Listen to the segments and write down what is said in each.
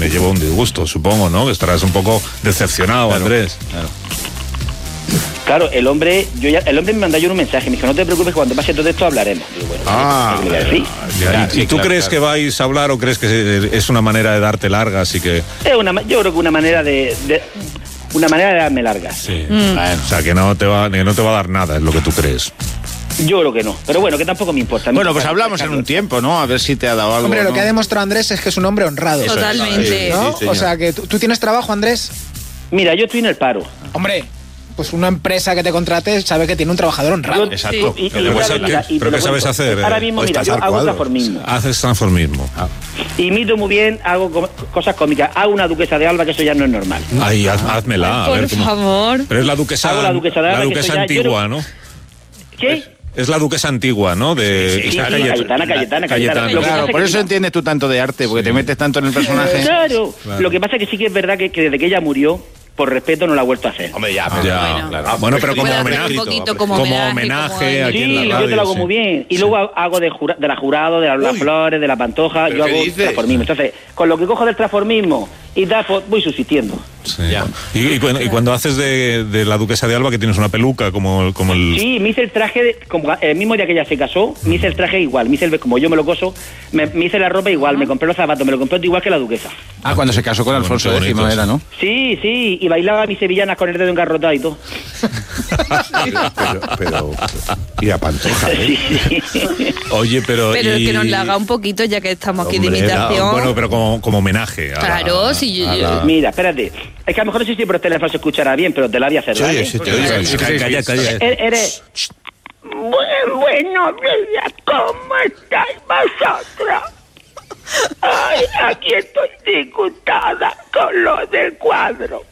me llevo un disgusto, supongo, ¿no? Que estarás un poco decepcionado, claro, Andrés. Claro, el hombre me mandó un mensaje, me dijo, no te preocupes, que cuando pase todo esto hablaremos. Digo, bueno, ¿Y tú crees que vais a hablar o crees que es una manera de darte largas y que...? Yo creo que una manera de darme largas. Sí. O sea, que no te va a dar nada, es lo que tú crees. Yo creo que no, pero bueno, que tampoco me importa. Bueno, pues hablamos en un tiempo, ¿no? A ver si te ha dado algo. Hombre, lo que ha demostrado Andrés es que es un hombre honrado. Totalmente. ¿No? O sea, que tú tienes trabajo, Andrés. Mira, yo estoy en el paro. Hombre, pues una empresa que te contrate sabe que tiene un trabajador honrado. Exacto. ¿Pero qué sabes hacer? Ahora mismo, mira, yo hago transformismo. Haces transformismo. Imito muy bien, hago cosas cómicas. Hago una duquesa de Alba, que eso ya no es normal. Ay, házmela. Por favor. Pero es la duquesa, hago la duquesa de Alba, la duquesa antigua, ¿no? ¿Qué? Es la duquesa antigua, ¿no? Cayetana. Claro, por eso entiendes tú tanto de arte, porque te metes tanto en el personaje. Claro. Lo que pasa es que sí que es verdad que desde que ella murió, por respeto no la ha vuelto a hacer. Hombre, Bueno, pero como homenaje. Como homenaje aquí en la radio. Yo te lo hago muy bien. Y luego hago de la jurado, de las flores, de la pantoja. Yo hago transformismo. Entonces, con lo que cojo del transformismo y tal, pues voy subsistiendo. Sí. Y cuando haces de la duquesa de Alba, que tienes una peluca como el... Sí, me hice el traje, como el mismo día que ella se casó, me hice el traje igual, como yo me lo coso, me hice la ropa igual, me compré los zapatos, me lo compré igual que la duquesa. Cuando se casó con Alfonso X era, ¿no? Sí, y bailaba mis sevillanas con el dedo engarrotado y todo. pero y a pantoja, ¿eh? Sí. Oye, pero que nos la haga un poquito, ya que estamos aquí de imitación. Bueno, pero como homenaje. Claro, sí. Mira, espérate. Es que a lo mejor no sé si por el teléfono se escuchará bien, pero te la voy a hacer. Calla. Eres... Buenos días, ¿cómo estáis vosotros? Ay, aquí estoy disgustada con lo del cuadro.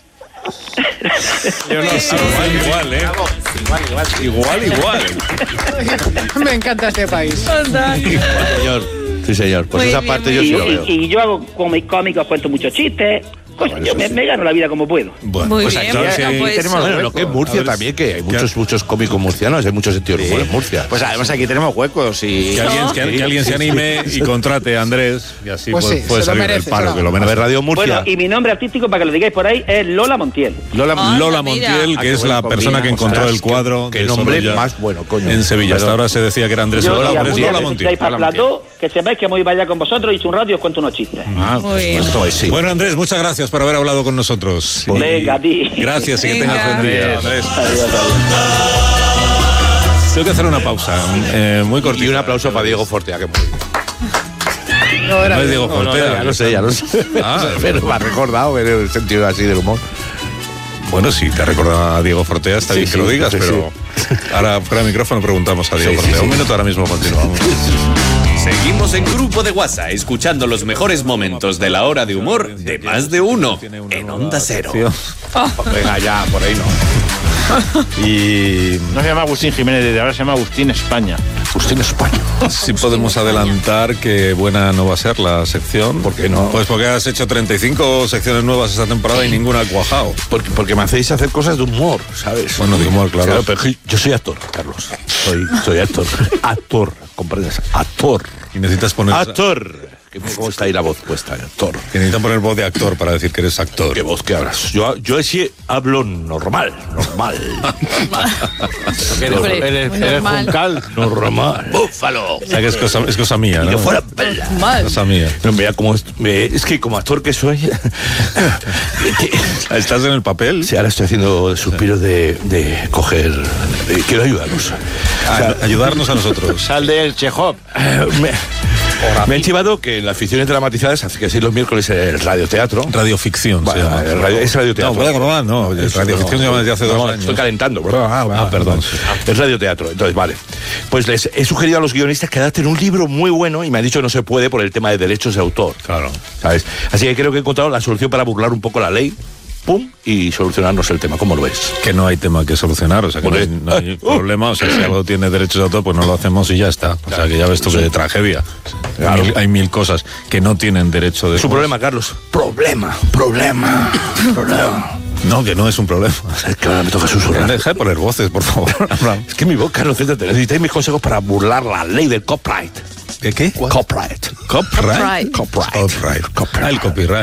Igual. Me encanta este país. Sí, señor. Pues esa parte yo sí lo veo. Y yo hago cómicos, cuento muchos chistes. Pues yo me gano la vida como puedo. Bueno, muy pues bien, aquí tenemos lo que es Murcia también, que hay muchos cómicos murcianos, hay muchos sentidos de humor en Murcia. Pues además aquí tenemos huecos y... Que alguien se anime y contrate a Andrés y así pues puede salir merece, del paro, que lo A merece. ver, Radio Murcia. Bueno, y mi nombre artístico, para que lo digáis por ahí, es Lola Montiel. Lola Montiel, que es la persona que encontró el cuadro. Qué nombre más bueno, coño. En Sevilla. Hasta ahora se decía que era Andrés Lola, pero es Lola Montiel. Para plató, que sepáis que voy para allá con vosotros y un rato y os cuento unos chistes. Muy bien. Bueno, Andrés, muchas gracias por haber hablado con nosotros. Venga, a ti. Gracias y que tengas buen día, Andrés. Adiós. Tengo que hacer una pausa muy cortita. Y un aplauso para Diego Fortea, que No es Diego Fortea. ya lo sé. Pero me ha recordado en el sentido así del humor. Bueno, sí, te recordaba a Diego Fortea, está bien que lo digas, pero ahora fuera de micrófono preguntamos a Diego Fortea. Un minuto, ahora mismo continuamos. Seguimos en Grupo de WhatsApp, escuchando los mejores momentos de la hora de humor de Más de Uno en Onda Cero. Venga, ya, por ahí no. Y no se llama Agustín Jiménez, desde ahora se llama Agustín España. Agustín España. sí podemos adelantar que buena no va a ser la sección. ¿Por qué no? Pues porque has hecho 35 secciones nuevas esta temporada y ninguna ha cuajado. Porque me hacéis hacer cosas de humor, ¿sabes? Bueno, de humor, claro. Pero yo soy actor, Carlos. Soy actor. Actor, ¿comprendes? Actor. Y necesitas poner... Actor. ¿Cómo está ahí la voz puesta? Actor. Que necesitan poner voz de actor para decir que eres actor. ¿Qué voz que hablas? Yo sí hablo normal. Eres Juncal. Normal. Búfalo. O sea que es cosa mía, ¿no? Y yo fuera bella. Cosa mía. No, mira, es que como actor que soy... ¿Estás en el papel? Sí, ahora estoy haciendo suspiros de coger... quiero ayudarnos. Ayudarnos a nosotros. Sal del Chekhov. Me han chivado que en las ficciones dramatizadas, así que sí, los miércoles el radioteatro. Radioficción, bueno, se llama. Es radioteatro. No, puede acordar, no. Radioficción se llama desde hace 2 años. Estoy calentando. Perdón. Es radioteatro, entonces vale. Pues les he sugerido a los guionistas que adapten un libro muy bueno y me han dicho que no se puede por el tema de derechos de autor. Claro. ¿Sabes? Así que creo que he encontrado la solución para burlar un poco la ley. Pum, y solucionarnos el tema. ¿Cómo lo ves? Que no hay tema que solucionar, o sea, que no hay problema, o sea, si algo tiene derechos de autor, pues no lo hacemos y ya está. O sea, que ya ves tú que tragedia. Claro. Hay mil cosas que no tienen derecho de... Su problema, Carlos. Problema. No, que no es un problema. Es que ahora me toca susurrar. Deja de poner voces, por favor. Es que mi voz, Carlos, necesitáis mis consejos para burlar la ley del copyright. ¿Qué? Copyright. Copyright. Copyright. El copyright.